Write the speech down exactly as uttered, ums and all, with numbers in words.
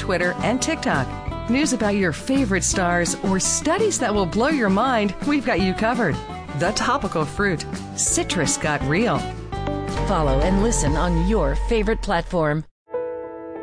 Twitter, and TikTok. News about your favorite stars or studies that will blow your mind, we've got you covered. The Topical Fruit. Citrus got real. Follow and listen on your favorite platform.